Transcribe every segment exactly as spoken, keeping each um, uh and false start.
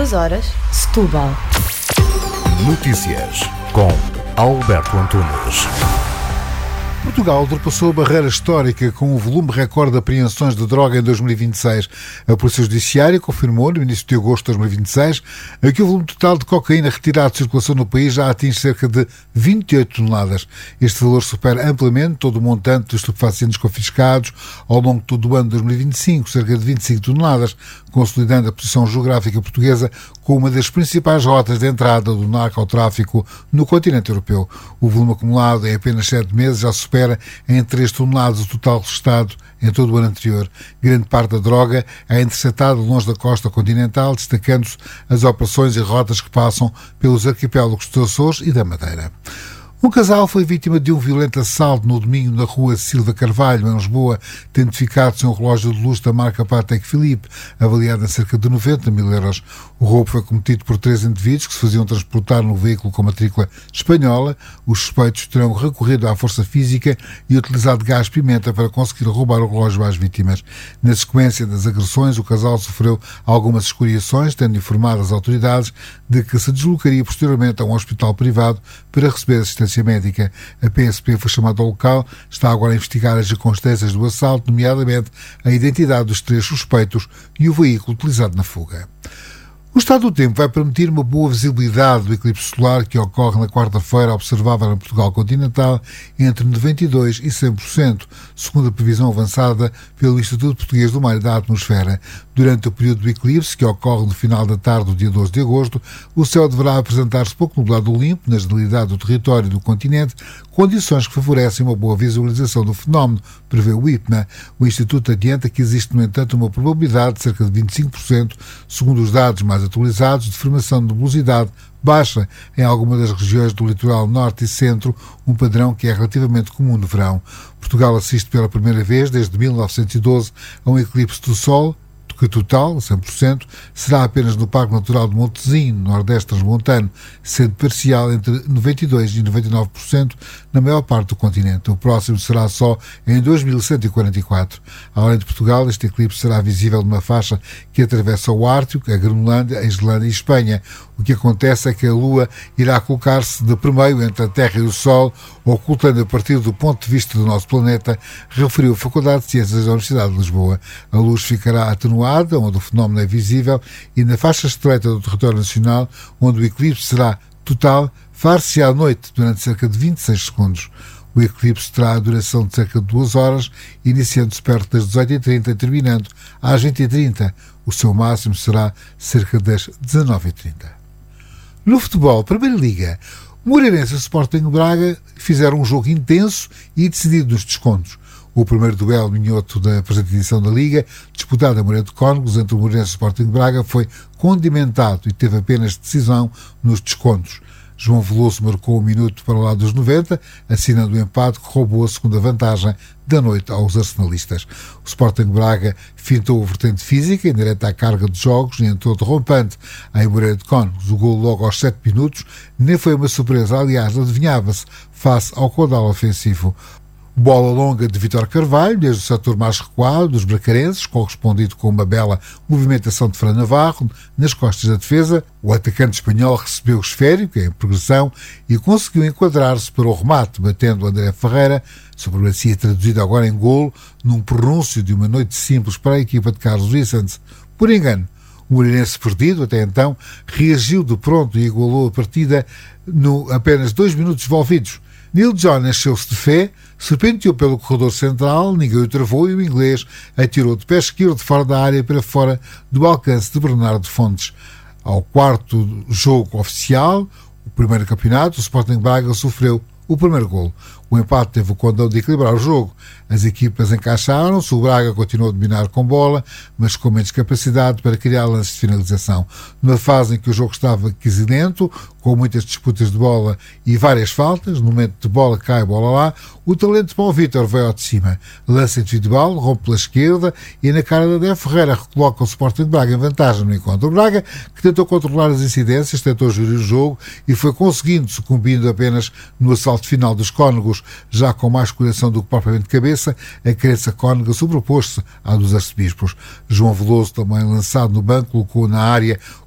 duas horas, Setúbal. Notícias com Alberto Antunes. Portugal ultrapassou a barreira histórica com um volume recorde de apreensões de droga em dois mil e vinte e seis. A Polícia Judiciária confirmou, no início de agosto de dois mil e vinte e seis, que o volume total de cocaína retirado de circulação no país já atinge cerca de vinte e oito toneladas. Este valor supera amplamente todo o montante dos estupefacientes confiscados ao longo de todo o ano de dois mil e vinte e cinco, cerca de vinte e cinco toneladas, consolidando a posição geográfica portuguesa como uma das principais rotas de entrada do narcotráfico no continente europeu. O volume acumulado em apenas sete meses já supera em três toneladas o total registrado em todo o ano anterior. Grande parte da droga é interceptada longe da costa continental, destacando-se as operações e rotas que passam pelos arquipélagos dos Açores e da Madeira. Um casal foi vítima de um violento assalto no domingo na rua Silva Carvalho, em Lisboa, tendo ficado-se um relógio de luxo da marca Patek Philippe, avaliado em cerca de noventa mil euros. O roubo foi cometido por três indivíduos que se faziam transportar num veículo com matrícula espanhola. Os suspeitos terão recorrido à força física e utilizado gás-pimenta para conseguir roubar o relógio às vítimas. Na sequência das agressões, o casal sofreu algumas escoriações, tendo informado as autoridades de que se deslocaria posteriormente a um hospital privado para receber assistência médica. A P S P foi chamada ao local, está agora a investigar as circunstâncias do assalto, nomeadamente a identidade dos três suspeitos e o veículo utilizado na fuga. O estado do tempo vai permitir uma boa visibilidade do eclipse solar que ocorre na quarta-feira, observável em Portugal continental, entre noventa e dois por cento e cem por cento, segundo a previsão avançada pelo Instituto Português do Mar e da Atmosfera. Durante o período do eclipse, que ocorre no final da tarde do dia doze de agosto, o céu deverá apresentar-se pouco nublado ou limpo na generalidade do território do continente, condições que favorecem uma boa visualização do fenómeno, prevê o I P M A. O Instituto adianta que existe, no entanto, uma probabilidade de cerca de vinte e cinco por cento, segundo os dados mais atualizados, de formação de nebulosidade baixa em algumas das regiões do litoral norte e centro, um padrão que é relativamente comum no verão. Portugal assiste pela primeira vez desde mil novecentos e doze a um eclipse do Sol, que total, cem por cento, será apenas no Parque Natural de Montezinho, no Nordeste Transmontano, sendo parcial entre noventa e dois por cento e noventa e nove por cento na maior parte do continente. O próximo será só em dois mil cento e quarenta e quatro. Além de Portugal, este eclipse será visível numa faixa que atravessa o Ártico, a Groenlândia, a Islândia e a Espanha. O que acontece é que a Lua irá colocar-se de primeiro entre a Terra e o Sol, ocultando a partir do ponto de vista do nosso planeta, referiu a Faculdade de Ciências da Universidade de Lisboa. A luz ficará atenuada, onde o fenómeno é visível, e na faixa estreita do território nacional, onde o eclipse será total, far-se à noite durante cerca de vinte e seis segundos. O eclipse terá a duração de cerca de duas horas, iniciando-se perto das dezoito e trinta e terminando às vinte e trinta. O seu máximo será cerca das dezanove e trinta. No futebol, Primeira Liga, Moreirense e Sporting Braga fizeram um jogo intenso e decidido nos descontos. O primeiro duelo minhoto da presente edição da Liga, disputado a Moreira de Cónegos entre o Moreirense e o Sporting Braga, foi condimentado e teve apenas decisão nos descontos. João Veloso marcou um minuto para o lado dos noventa, assinando o empate que roubou a segunda vantagem da noite aos arsenalistas. O Sporting Braga fintou a vertente física em direto à carga de jogos e entrou derrompante em Moreira de Cónegos. O golo logo aos sete minutos nem foi uma surpresa, aliás, adivinhava-se face ao caudal ofensivo. Bola longa de Vítor Carvalho, desde o setor mais recuado dos bracarenses, correspondido com uma bela movimentação de Fran Navarro nas costas da defesa. O atacante espanhol recebeu o esférico em progressão e conseguiu enquadrar-se para o remate, batendo André Ferreira, supremacia traduzida agora em golo, num pronúncio de uma noite simples para a equipa de Carlos Vicente. Por engano, o Moreirense, perdido até então, reagiu de pronto e igualou a partida no apenas dois minutos envolvidos. Neil John encheu-se de fé, serpenteou pelo corredor central, ninguém o travou e o inglês atirou de pé esquerdo fora da área para fora do alcance de Bernardo Fontes. Ao quarto jogo oficial, o primeiro campeonato, o Sporting Braga sofreu o primeiro golo. O empate teve o condão de equilibrar o jogo. As equipas encaixaram-se, o Braga continuou a dominar com bola, mas com menos capacidade para criar lances de finalização. Numa fase em que o jogo estava quesilento, com muitas disputas de bola e várias faltas, no momento de bola cai, bola lá, o talento de Paulo Vítor veio ao de cima. Lance individual, rompe pela esquerda e na cara de André Ferreira recoloca o Sporting de Braga em vantagem no encontro. O Braga, que tentou controlar as incidências, tentou gerir o jogo e foi conseguindo, sucumbindo apenas no assalto final dos Cónegos, já com mais coração do que propriamente cabeça. A crença cónega sobrepôs-se à dos arcebispos. João Veloso, também lançado no banco, colocou na área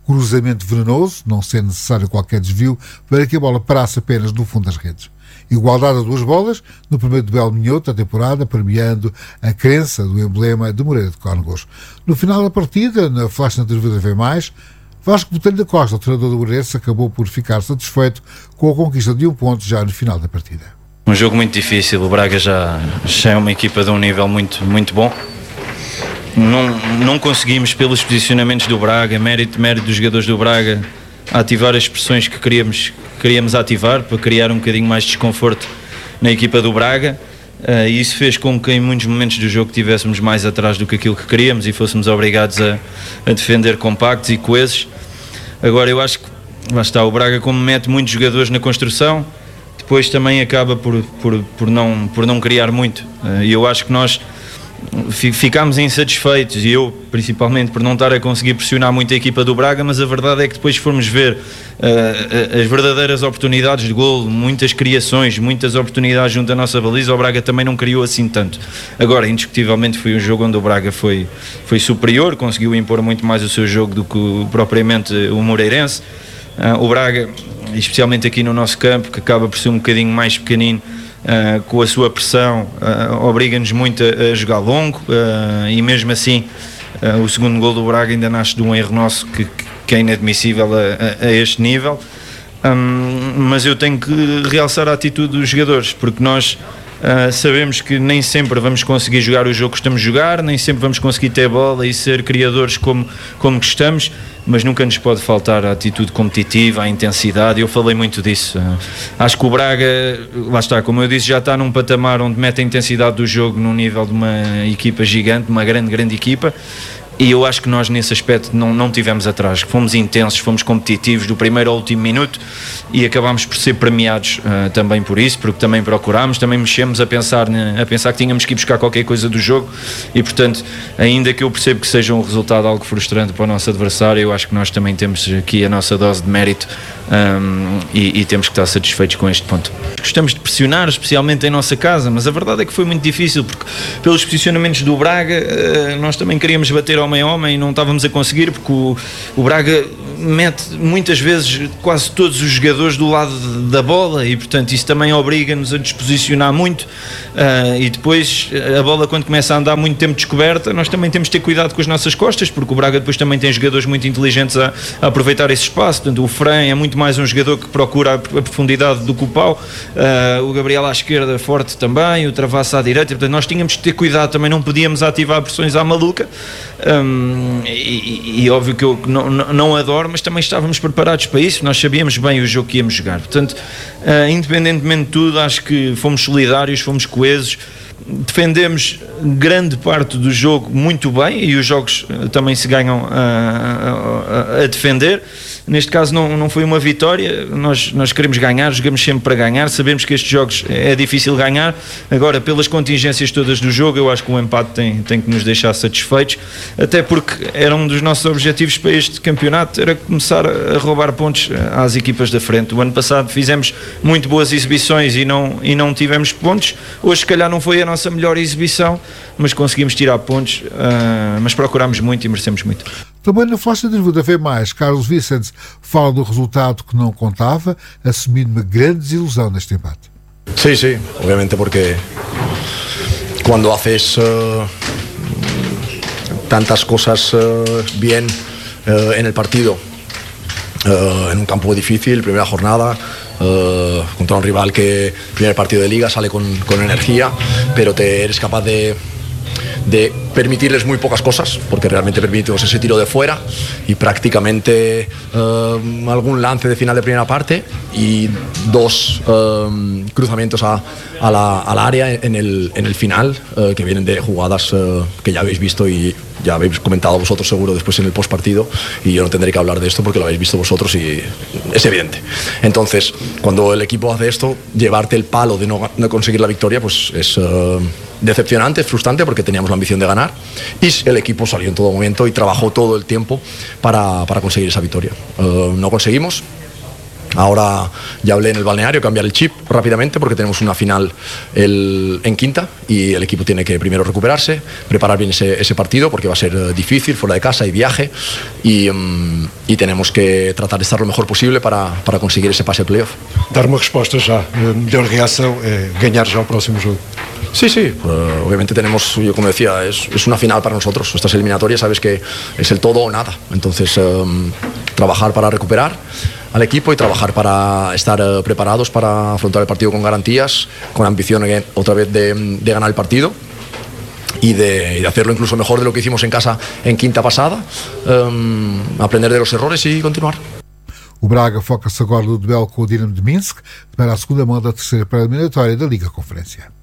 cruzamento venenoso, não sendo necessário qualquer desvio, para que a bola parasse apenas no fundo das redes. Igualdade a duas bolas no primeiro duelo minhoto da temporada, premiando a crença do emblema de Moreira de Cónegos. No final da partida, na flash na televisão V mais, Vasco Botelho da Costa, o treinador do Moreirense, acabou por ficar satisfeito com a conquista de um ponto já no final da partida. Um jogo muito difícil, o Braga já, já é uma equipa de um nível muito, muito bom. Não, não conseguimos, pelos posicionamentos do Braga, mérito, mérito dos jogadores do Braga, ativar as pressões que queríamos, queríamos ativar para criar um bocadinho mais de desconforto na equipa do Braga. Uh, e isso fez com que em muitos momentos do jogo estivéssemos mais atrás do que aquilo que queríamos e fôssemos obrigados a, a defender compactos e coesos. Agora eu acho que lá está, o Braga, como mete muitos jogadores na construção, depois também acaba por, por, por, não, por não criar muito. Uh, e eu acho que nós ficámos insatisfeitos, e eu principalmente, por não estar a conseguir pressionar muito a equipa do Braga, mas a verdade é que depois formos ver uh, as verdadeiras oportunidades de golo, muitas criações, muitas oportunidades junto à nossa baliza, o Braga também não criou assim tanto. Agora, indiscutivelmente foi um jogo onde o Braga foi, foi superior, conseguiu impor muito mais o seu jogo do que propriamente o Moreirense. Uh, o Braga, especialmente aqui no nosso campo, que acaba por ser um bocadinho mais pequenino, Uh, com a sua pressão, uh, obriga-nos muito a, a jogar longo, uh, e mesmo assim uh, o segundo gol do Braga ainda nasce de um erro nosso que, que é inadmissível a, a, a este nível. Um, mas eu tenho que realçar a atitude dos jogadores, porque nós uh, sabemos que nem sempre vamos conseguir jogar o jogo que estamos a jogar, nem sempre vamos conseguir ter bola e ser criadores como, como gostamos, mas nunca nos pode faltar a atitude competitiva, a intensidade. Eu falei muito disso. Uh, acho que o Braga, lá está, como eu disse, já está num patamar onde mete a intensidade do jogo num nível de uma equipa gigante, uma grande, grande equipa. E eu acho que nós nesse aspecto não, não tivemos atrás, fomos intensos, fomos competitivos do primeiro ao último minuto e acabámos por ser premiados uh, também por isso, porque também procurámos, também mexemos a pensar, a pensar que tínhamos que ir buscar qualquer coisa do jogo e, portanto, ainda que eu percebo que seja um resultado algo frustrante para o nosso adversário, eu acho que nós também temos aqui a nossa dose de mérito um, e, e temos que estar satisfeitos com este ponto. Gostamos de pressionar, especialmente em nossa casa, mas a verdade é que foi muito difícil, porque pelos posicionamentos do Braga, uh, nós também queríamos bater ao homem a homem e não estávamos a conseguir, porque o, o Braga mete muitas vezes quase todos os jogadores do lado de, da bola e, portanto, isso também obriga-nos a desposicionar muito, uh, e depois a bola, quando começa a andar muito tempo descoberta, nós também temos de ter cuidado com as nossas costas, porque o Braga depois também tem jogadores muito inteligentes a, a aproveitar esse espaço. Portanto, o Fran é muito mais um jogador que procura a, a profundidade do que o Pau, uh, o Gabriel à esquerda forte também, o Travasso à direita, portanto nós tínhamos de ter cuidado, também não podíamos ativar pressões à maluca. Um, e, e óbvio que eu não, não, não adoro, mas também estávamos preparados para isso, nós sabíamos bem o jogo que íamos jogar, portanto, uh, independentemente de tudo, acho que fomos solidários, fomos coesos, defendemos grande parte do jogo muito bem, e os jogos uh, também se ganham a, a, a defender. Neste caso não, não foi uma vitória, nós, nós queremos ganhar, jogamos sempre para ganhar, sabemos que estes jogos é difícil ganhar. Agora, pelas contingências todas do jogo, eu acho que o empate tem, tem que nos deixar satisfeitos, até porque era um dos nossos objetivos para este campeonato, era começar a roubar pontos às equipas da frente. O ano passado fizemos muito boas exibições e não, e não tivemos pontos. Hoje se calhar não foi a nossa melhor exibição, mas conseguimos tirar pontos, uh, mas procurámos muito e merecemos muito. Também na faixa de da V mais, Carlos Vicente fala do resultado que não contava, assumindo uma grande desilusão neste empate. Sí, sí, obviamente porque cuando haces uh, tantas cosas uh, bien uh, en el partido, uh, en un campo difícil, primera jornada, uh, contra un rival que primer partido de liga sale con, con energía, pero te eres capaz de de permitirles muy pocas cosas, porque realmente permitimos ese tiro de fuera y prácticamente uh, algún lance de final de primera parte y dos uh, cruzamientos a, a la, al área en el, en el final, uh, que vienen de jugadas uh, que ya habéis visto y ya habéis comentado vosotros seguro después en el post partido, y yo no tendré que hablar de esto porque lo habéis visto vosotros y es evidente. Entonces, cuando el equipo hace esto, llevarte el palo de no, no conseguir la victoria, pues es uh, decepcionante, es frustrante, porque teníamos la ambición de ganar y el equipo salió en todo momento y trabajó todo el tiempo para, para conseguir esa victoria. Uh, no conseguimos. Ahora ya hablé en el balneario, cambiar el chip rápidamente porque tenemos una final el, en Quinta y el equipo tiene que primero recuperarse, preparar bien ese, ese partido porque va a ser uh, difícil, fuera de casa y viaje y, um, y tenemos que tratar de estar lo mejor posible para, para conseguir ese pase al playoff. Dar uma resposta já, deu reação, é ganhar já o próximo jogo. Sí, sí, uh, obviamente tenemos, yo como decía, es, es una final para nosotros. Estas eliminatorias sabes que es el todo o nada. Entonces, um, trabajar para recuperar al equipo y trabajar para estar uh, preparados para afrontar el partido con garantías, con ambición again, otra vez de, de ganar el partido y de, y de hacerlo incluso mejor de lo que hicimos en casa en Quinta pasada, um, aprender de los errores y continuar. O Braga foca-se agora no duelo com o Dinamo de Minsk para a segunda mão da terceira pré-eliminatória da Liga Conferência.